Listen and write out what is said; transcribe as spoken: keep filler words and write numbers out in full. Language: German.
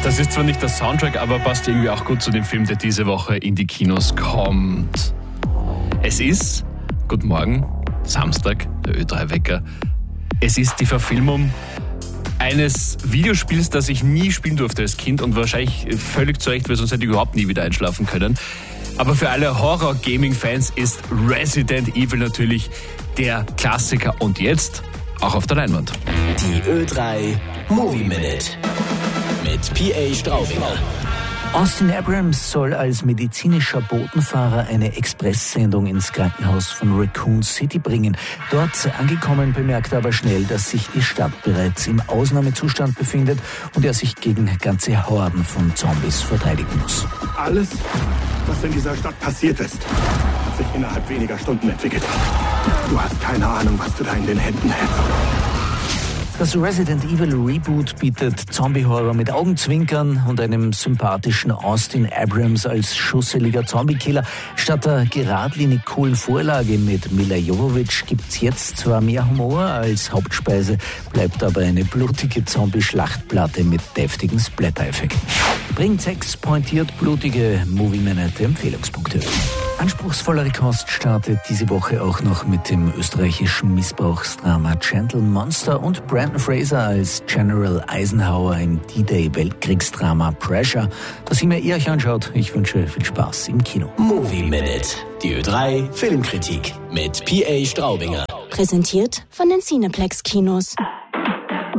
Das ist zwar nicht der Soundtrack, aber passt irgendwie auch gut zu dem Film, der diese Woche in die Kinos kommt. Es ist, guten Morgen, Samstag, der Ö drei Wecker. Es ist die Verfilmung eines Videospiels, das ich nie spielen durfte als Kind und wahrscheinlich völlig zu Recht, weil sonst hätte ich überhaupt nie wieder einschlafen können. Aber für alle Horror-Gaming-Fans ist Resident Evil natürlich der Klassiker und jetzt auch auf der Leinwand. Die Ö drei Movie Minute mit P A Straubinger. Austin Abrams soll als medizinischer Botenfahrer eine Expresssendung ins Krankenhaus von Raccoon City bringen. Dort angekommen bemerkt er aber schnell, dass sich die Stadt bereits im Ausnahmezustand befindet und er sich gegen ganze Horden von Zombies verteidigen muss. Alles, was in dieser Stadt passiert ist, hat sich innerhalb weniger Stunden entwickelt. Du hast keine Ahnung, was du da in den Händen hältst. Das Resident Evil Reboot bietet Zombie-Horror mit Augenzwinkern und einem sympathischen Austin Abrams als schusseliger Zombie-Killer. Statt der geradlinig coolen Vorlage mit Milla Jovovich gibt's jetzt zwar mehr Humor als Hauptspeise, bleibt aber eine blutige Zombie-Schlachtplatte mit deftigen Splatter-Effekten. Bringt sechs pointiert blutige Movie-Minute-Empfehlungspunkte. Anspruchsvollere Kost startet diese Woche auch noch mit dem österreichischen Missbrauchsdrama Gentle Monster und Brandon Fraser als General Eisenhower im D-Day-Weltkriegsdrama Pressure. Das immer ihr euch anschaut. Ich wünsche viel Spaß im Kino. Movie Minute, die Ö drei Filmkritik mit P A Straubinger. Präsentiert von den Cineplex Kinos.